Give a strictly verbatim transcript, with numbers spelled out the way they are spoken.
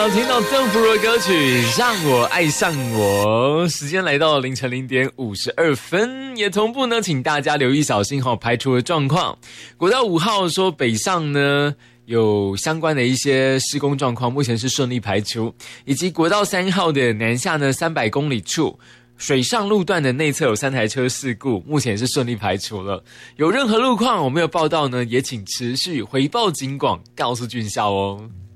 好，听到邓福如的歌曲《让我爱上我》，时间来到凌晨零点五十二分，也同步呢，请大家留意小心哈排除的状况。国道五号说北上呢有相关的一些施工状况，目前是顺利排除，以及国道三号的南下呢三百公里处。水上路段的内侧有三台车事故，目前是顺利排除了。有任何路况我没有报道呢，也请持续回报警广，告诉军校哦。